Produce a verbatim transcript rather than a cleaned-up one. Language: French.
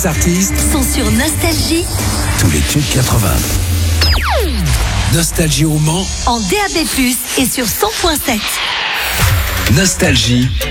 les artistes sont sur Nostalgie. Tous les tubes quatre-vingts. Nostalgie au Mans En D A B plus, et sur cent point sept. Nostalgie